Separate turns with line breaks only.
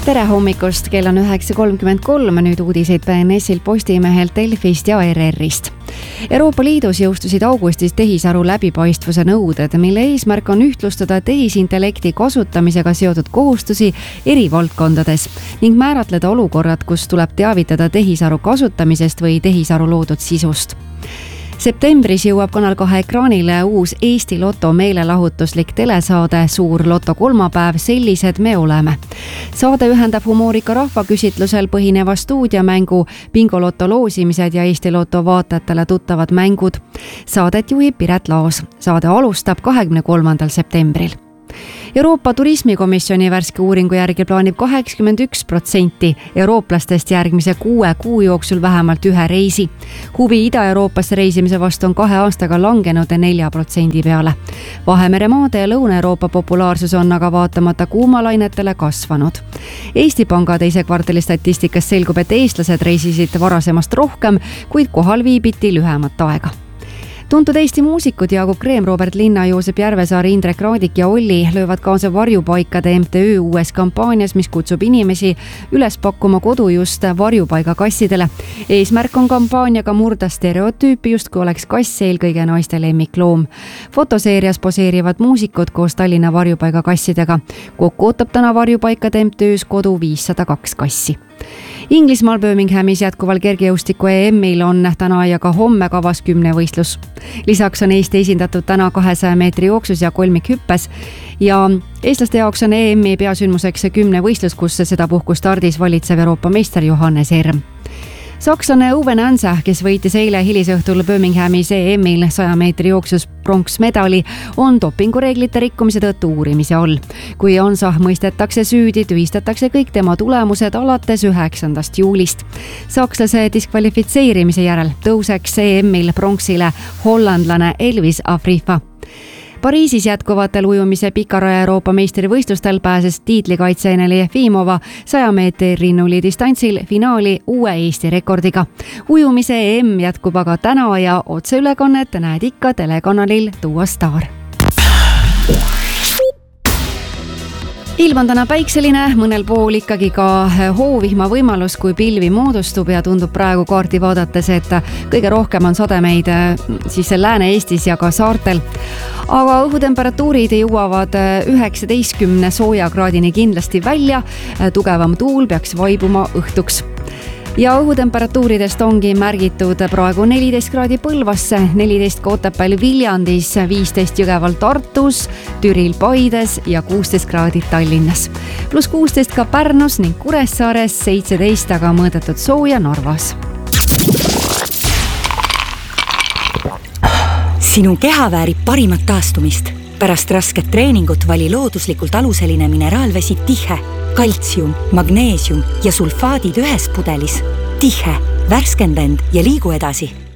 Tere hommikust, kell on 9.33, nüüd uudiseid BNS-il, Postimehelt, Delfist ja ERR-ist. Euroopa Liidus jõustusid augustis tehisaru läbipaistvuse nõuded, mille eesmärk on ühtlustada tehisintellekti kasutamisega seotud kohustusi eri valdkondades ning määratleda olukorrad, kus tuleb teavitada tehisaru kasutamisest või tehisaru loodud sisust. Septembris jõuab Kanal 2 ekraanile uus Eesti Loto meelelahutuslik telesaade Suur Loto kolmapäev, sellised me oleme. Saade ühendab humoorika rahvaküsitlusel põhineva stuudiamängu, Bingoloto loosimised ja Eesti Loto vaatajatele tuttavad mängud. Saadet juhib Piret Laos. Saade alustab 23. septembril. Euroopa Turismikomisjoni värske uuringu järgi plaanib 81% eurooplastest järgmise 6 kuu jooksul vähemalt ühe reisi. Huvi Ida-Euroopasse reisimise vastu on 2 aastaga langenud 4% peale. Vahemere maade ja Lõuna-Euroopa populaarsus on aga vaatamata kuumalainetele kasvanud. Eesti Panga teise kvartali statistikast selgub, et eestlased reisisid varasemast rohkem, kuid kohal viibiti lühemat aega. Tuntud Eesti muusikud Jaagup Kreem, Robert Linna, Joosep Järvesaar, Indrek Raadik ja Olli löövad kaasa varjupaikade MTÜ uues kampaanias, mis kutsub inimesi üles pakkuma kodu just varjupaigakassidele. Eesmärk on kampaaniaga murda stereotüüpi, justkui oleks kass eelkõige naiste lemmikloom. Fotoseerias poseerivad muusikud koos Tallinna varjupaigakassidega. Kokku ootab täna varjupaikade MTÜs kodu 502 kassi. Inglismaal Birminghamis jätkuval kergejõustiku EM-il on täna ja ka homme kavas 10 võistlus. Lisaks on Eesti esindatud täna 200 meetri jooksus ja kolmikhüppes ja eestlaste jaoks on EM-i peasündmuseks 10 võistlus, kus sedapuhku stardis valitsev Euroopa meister Johannes Erm. Sakslane Uwe Nansa, kes võitis eile hilisõhtul Birminghamis EM-il 100 meetri jooksus pronksmedali, on dopingureeglite rikkumise tõttu uurimise all. Kui Nansa mõistetakse süüdi, tühistatakse kõik tema tulemused alates 9. juulist. Sakslase diskvalifitseerimise järel tõuseks EM-il pronksile hollandlane Elvis Afrifa. Pariisis jätkuvatel ujumise pikaraja Euroopa meistrivõistlustel pääses tiitlikaitse Eneli Jefimova 100 meetri rinnuli distantsil finaali uue Eesti rekordiga. Ujumise EM jätkub aga täna ja otseülekannet näed ikka telekanalil Tuua Star. Ilm on täna päikseline, mõnel pool ikkagi ka hoovihma võimalus, kui pilvi moodustub ja tundub praegu kaarti vaadates, et kõige rohkem on sademeid siis Lääne-Eestis ja ka saartel. Aga õhutemperatuurid jõuavad 19 soojakraadini kindlasti välja, tugevam tuul peaks vaibuma õhtuks. Ja õhutemperatuuridest ongi märgitud praegu 14 kraadi Põlvasse, 14 Otepääl Viljandis, 15 Jõgeval Tartus, Türil Paides ja 16 kraadi Tallinnas. Plus 16 ka Pärnus ning Kuressaares, 17 aga mõõdetud sooja Narvas.
Sinu keha väärib parimat taastumist. Pärast rasket treeningut vali looduslikult aluseline mineraalvesi Tihe. Kaltsium, magneesium ja sulfaadid ühes pudelis. Tihe, värskenda end ja liigu edasi.